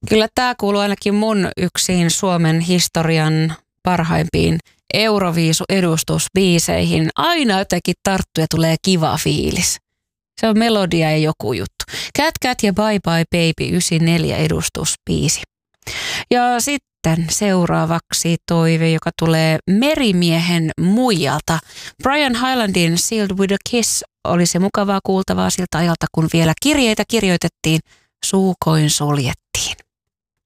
Kyllä tämä kuuluu ainakin mun yksin Suomen historian parhaimpiin Euroviisu-edustusbiiseihin. Aina jotenkin tarttuu ja tulee kiva fiilis. Se on melodia ja joku juttu. Cat Cat ja Bye Bye Baby 94 edustusbiisi. Ja sitten seuraavaksi toive, joka tulee Merimiehen muijalta. Brian Hylandin Sealed with a Kiss oli se mukavaa kuultavaa siltä ajalta, kun vielä kirjeitä kirjoitettiin suukoin suljettu.